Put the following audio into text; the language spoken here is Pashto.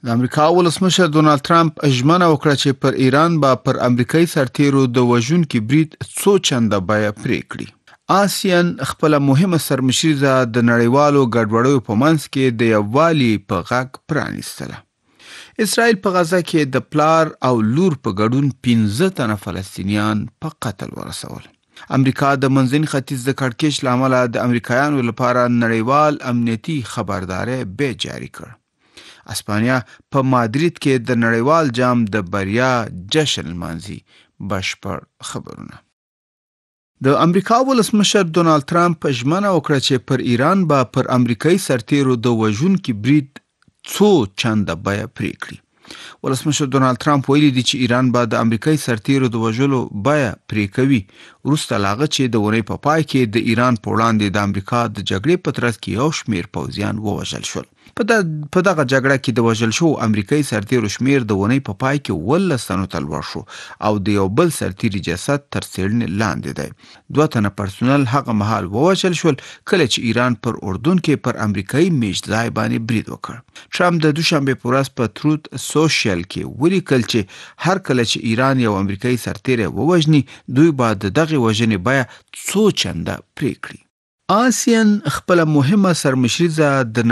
د امریکا ولسمشر ډونالد ټرمپ ژمنه وکړه چې پر ایران به پر امریکایي سرتیرو د وژونکي برید څو چنده بیه پرې کړي. آسیان خپل مهمه سرمشریزه د نړیوالو ګډوډیو په منځ کې د یووالي په غږ پرانیستله. اسرائیل په غزه کې د پلار او لور په ګډون 15 تنه فلسطینیان په قتل ورسول. امریکا د منځني ختیځ د کړکېچ لامل د امریکایانو لپاره نړیوال امنیتي خبرداري به جاری کړ. اسپانیا په مادرید کې د نړیوال جام د بریا جشن لمانځي. بشپړ خبرونه. د امریکا ولسمشر ډونالد ټرمپ ژمنه وکړه چې پر ایران به پر امریکایي سرتیرو د وژونکي برید څو چنده بیه پرې کړي. ولسمشر ډونالد ټرمپ ویلي دی چې ایران به د امریکایي سرتیرو د وژلو بیه پرې کوي وروسته له هغه چې د اونۍ په پای کې د ایران په وړاندې د امریکا د جګړې په ترڅ کې یو شمېر پوځیان ووژل شول. په دغه جګړه کې د وژل شو امریکایي سرتیرو شمېر د اونۍ په پای کې 19 تنو ته لوړ شو او د یو بل سرتیري جسد تر څېړنې لاندې دی. 2 تنه پرسونل هغه مهال ووژل شول کله چې ایران پر اردن کې پر امریکایي میشځای باندې برید وکړ. ټرمپ د دوشنبه په ورځ په تروت سوشل کې ولیکل چې هر کله چې ایران یو امریکایي سرتیری ووژني دوی به د دغه وژنې بیه څو چنده پرې کړي. آسیان خپل مهمه سرمشریزه د